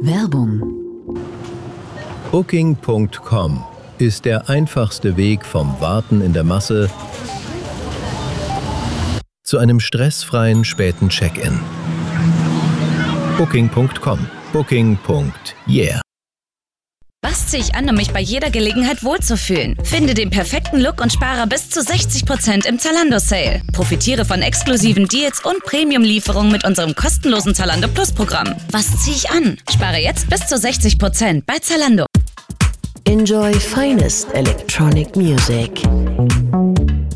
Werbung. Booking.com ist der einfachste Weg vom Warten in der Masse zu einem stressfreien späten Check-in. Booking.com. Booking.yeah. Was ziehe ich an, um mich bei jeder Gelegenheit wohlzufühlen? Finde den perfekten Look und spare bis zu 60% im Zalando-Sale. Profitiere von exklusiven Deals und Premium-Lieferungen mit unserem kostenlosen Zalando Plus-Programm. Was ziehe ich an? Spare jetzt bis zu 60% bei Zalando. Enjoy finest electronic music.